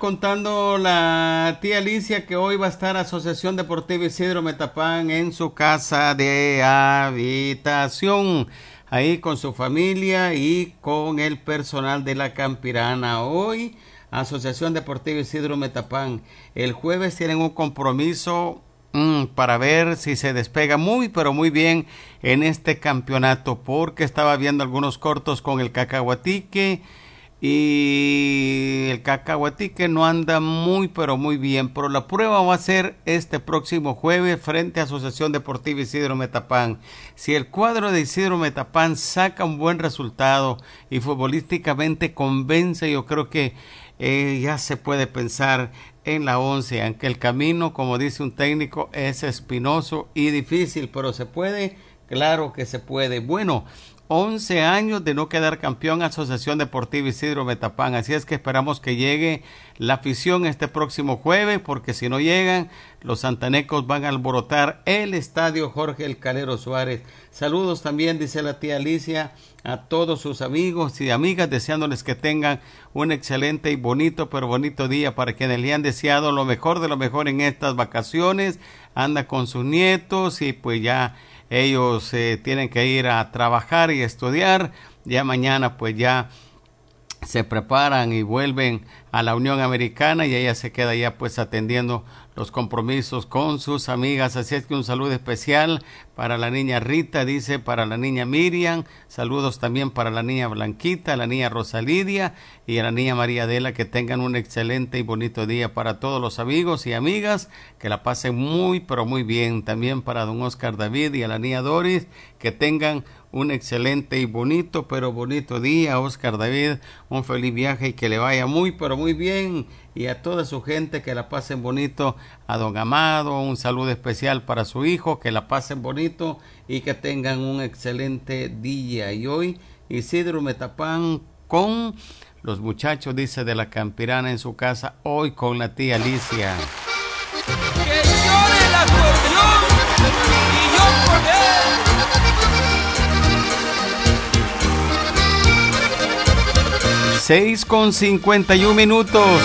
contando la tía Alicia que hoy va a estar Asociación Deportiva Isidro Metapán en su casa de habitación, ahí con su familia y con el personal de la Campirana. Hoy, Asociación Deportiva Isidro Metapán. El jueves tienen un compromiso para ver si se despega muy, pero muy bien en este campeonato, porque estaba viendo algunos cortos con el Cacahuatique. Y el Cacahuatique no anda muy pero muy bien, pero la prueba va a ser este próximo jueves frente a Asociación Deportiva Isidro Metapán. Si el cuadro de Isidro Metapán saca un buen resultado y futbolísticamente convence, yo creo que ya se puede pensar en la 11, aunque el camino, como dice un técnico, es espinoso y difícil, pero se puede, claro que se puede. Bueno, 11 años de no quedar campeón Asociación Deportiva Isidro Metapán, así es que esperamos que llegue la afición este próximo jueves, porque si no llegan, los santanecos van a alborotar el estadio Jorge El Calero Suárez. Saludos también, dice la tía Alicia, a todos sus amigos y amigas, deseándoles que tengan un excelente y bonito, pero bonito día, para quienes le han deseado lo mejor de lo mejor en estas vacaciones. Anda con sus nietos y pues ya ellos tienen que ir a trabajar y estudiar. Ya mañana pues ya se preparan y vuelven a la Unión Americana y ella se queda ya pues atendiendo los compromisos con sus amigas. Así es que un saludo especial para la niña Rita, dice, para la niña Miriam, saludos también para la niña Blanquita, la niña Rosalidia y a la niña María Adela. Que tengan un excelente y bonito día. Para todos los amigos y amigas, que la pasen muy pero muy bien. También para don Oscar David y a la niña Doris, que tengan un excelente y bonito, pero bonito día. Oscar David, un feliz viaje y que le vaya muy, pero muy bien. Y a toda su gente, que la pasen bonito. A don Amado, un saludo especial para su hijo, que la pasen bonito y que tengan un excelente día. Y hoy, Isidro Metapán con los muchachos, dice, de la Campirana en su casa, hoy con la tía Alicia. Que llore el acordeón y yo con él. 6:51.